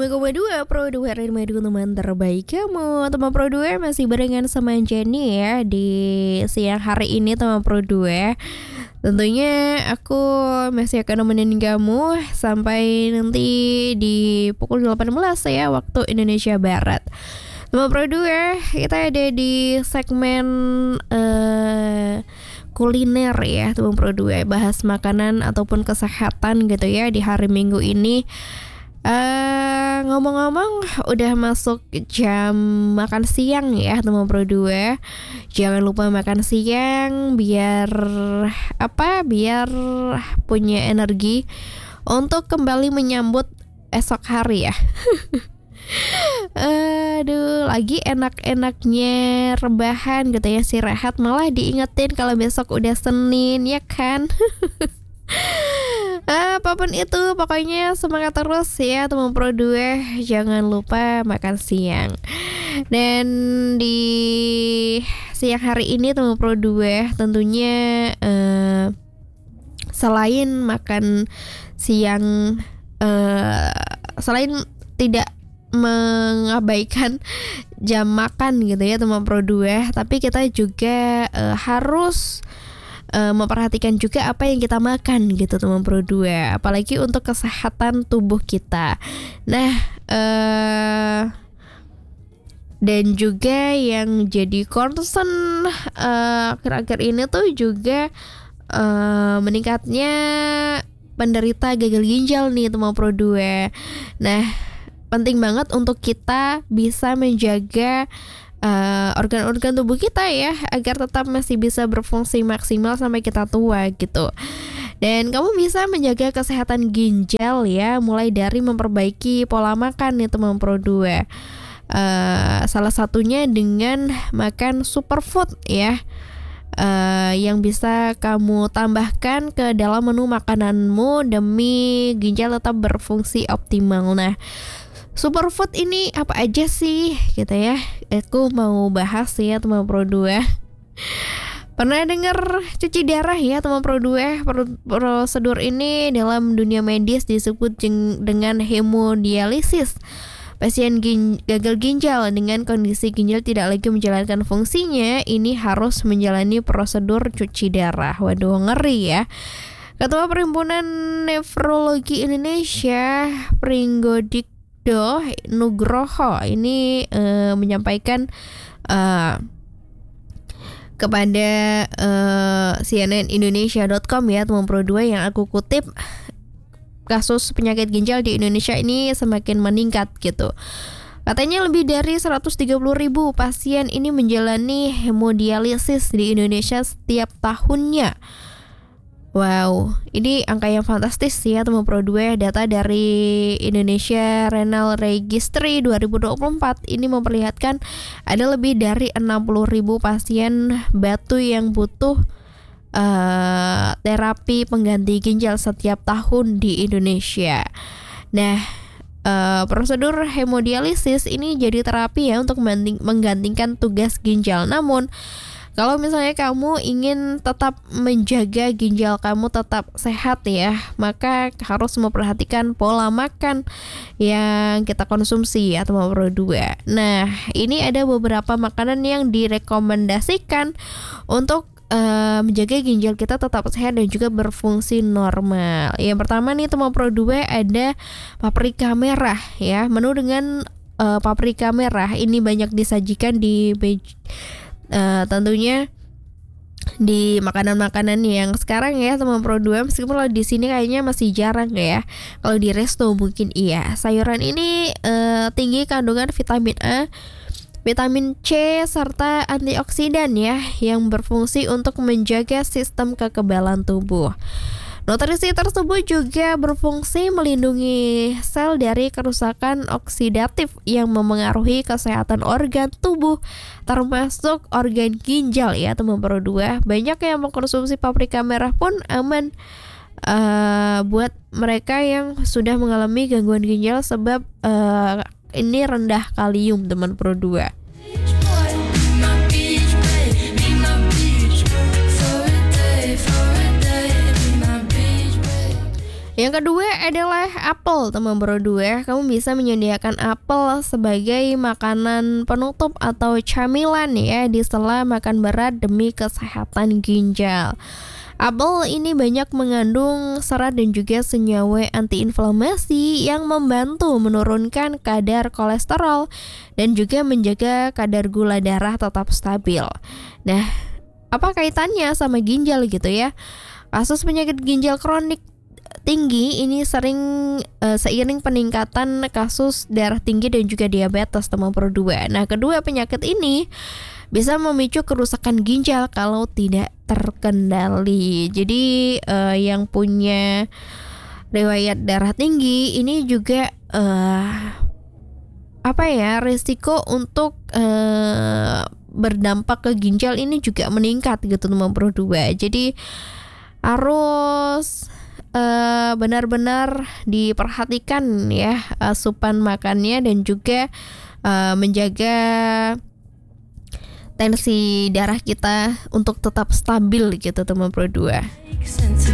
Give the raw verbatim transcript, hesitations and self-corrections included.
lima koma dua Pro dua Radio teman terbaik kamu. Teman Pro dua masih barengan sama Jenny ya di siang hari ini teman Pro dua. Tentunya aku masih akan nemenin kamu sampai nanti di pukul delapan belas ya waktu Indonesia Barat. Teman Pro dua, kita ada di segmen uh, kuliner ya teman Pro dua, bahas makanan ataupun kesehatan gitu ya di hari Minggu ini. Uh, ngomong-ngomong udah masuk jam makan siang ya teman Pro dua. Jangan lupa makan siang biar apa? Biar punya energi untuk kembali menyambut esok hari ya. Aduh, lagi enak-enaknya rebahan gitu ya, istirahat malah diingetin kalau besok udah Senin ya kan. Apapun itu pokoknya semangat terus ya teman Pro dua. Jangan lupa makan siang. Dan di siang hari ini teman Pro dua tentunya uh, selain makan siang uh, selain tidak mengabaikan jam makan gitu ya teman Pro dua, tapi kita juga uh, harus Uh, memperhatikan juga apa yang kita makan gitu teman Pro dua, apalagi untuk kesehatan tubuh kita. Nah uh, dan juga yang jadi concern uh, akhir-akhir ini tuh juga uh, meningkatnya penderita gagal ginjal nih teman Pro dua. Nah penting banget untuk kita bisa menjaga Uh, organ-organ tubuh kita ya agar tetap masih bisa berfungsi maksimal sampai kita tua gitu. Dan kamu bisa menjaga kesehatan ginjal ya mulai dari memperbaiki pola makan nih teman Pro dua. Uh, salah satunya dengan makan superfood ya. Uh, yang bisa kamu tambahkan ke dalam menu makananmu demi ginjal tetap berfungsi optimal. Nah, superfood ini apa aja sih gitu ya? Aku mau bahas ya teman Pro dua. Pernah dengar cuci darah ya teman Pro dua? Prosedur ini dalam dunia medis disebut jeng- dengan hemodialisis. Pasien gin- gagal ginjal dengan kondisi ginjal tidak lagi menjalankan fungsinya, ini harus menjalani prosedur cuci darah. Waduh, ngeri ya. Ketua Perhimpunan Nefrologi Indonesia, Pringgodik Do Nugroho ini uh, menyampaikan uh, kepada uh, C N N Indonesia dot com ya teman Pro dua, yang aku kutip, kasus penyakit ginjal di Indonesia ini semakin meningkat gitu. Katanya lebih dari seratus tiga puluh ribu pasien ini menjalani hemodialisis di Indonesia setiap tahunnya. Wow, ini angka yang fantastis ya teman Pro dua. Data dari Indonesia Renal Registry dua ribu dua puluh empat ini memperlihatkan ada lebih dari enam puluh ribu pasien batu yang butuh uh, terapi pengganti ginjal setiap tahun di Indonesia. Nah, uh, prosedur hemodialisis ini jadi terapi ya untuk menggantikan tugas ginjal. Namun kalau misalnya kamu ingin tetap menjaga ginjal kamu tetap sehat ya, maka harus memperhatikan pola makan yang kita konsumsi ya teman Pro dua. Nah, ini ada beberapa makanan yang direkomendasikan untuk uh, menjaga ginjal kita tetap sehat dan juga berfungsi normal. Yang pertama nih teman Pro dua ada paprika merah ya. Menu dengan uh, paprika merah ini banyak disajikan di Uh, tentunya di makanan-makanan yang sekarang ya teman Pro dua, meskipun kalau di sini kayaknya masih jarang ya. Kalau di resto mungkin iya. Sayuran ini uh, tinggi kandungan vitamin A, vitamin C serta antioksidan ya yang berfungsi untuk menjaga sistem kekebalan tubuh. Nutrisi tersebut juga berfungsi melindungi sel dari kerusakan oksidatif yang memengaruhi kesehatan organ tubuh, termasuk organ ginjal ya teman Pro dua. Banyak yang mengkonsumsi paprika merah pun aman uh, buat mereka yang sudah mengalami gangguan ginjal sebab uh, ini rendah kalium teman Pro dua. Yang kedua adalah apel, teman Pro dua. Kamu bisa menyediakan apel sebagai makanan penutup atau camilan ya di sela makan berat demi kesehatan ginjal. Apel ini banyak mengandung serat dan juga senyawa antiinflamasi yang membantu menurunkan kadar kolesterol dan juga menjaga kadar gula darah tetap stabil. Nah, apa kaitannya sama ginjal gitu ya? Kasus penyakit ginjal kronik tinggi ini sering uh, seiring peningkatan kasus darah tinggi dan juga diabetes, teman Pro dua. Nah, kedua penyakit ini bisa memicu kerusakan ginjal kalau tidak terkendali. Jadi uh, yang punya riwayat darah tinggi ini juga uh, apa ya risiko untuk uh, berdampak ke ginjal ini juga meningkat gitu, teman Pro dua. Jadi harus Uh, benar-benar diperhatikan ya asupan makannya dan juga uh, menjaga tensi darah kita untuk tetap stabil gitu, teman Pro dua.